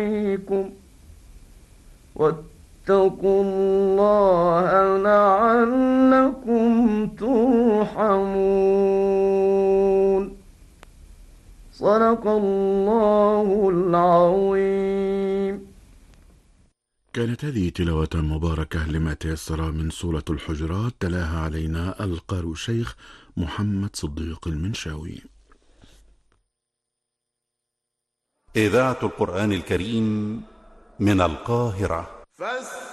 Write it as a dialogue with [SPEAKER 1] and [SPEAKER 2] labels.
[SPEAKER 1] عليكم واتقوا الله لعلكم ترحمون. صدق الله العظيم.
[SPEAKER 2] كانت هذه تلاوة مباركة لما تيسر من سورة الحجرات، تلاها علينا القارئ الشيخ محمد صديق المنشاوي.
[SPEAKER 3] إذاعة القرآن الكريم من القاهرة.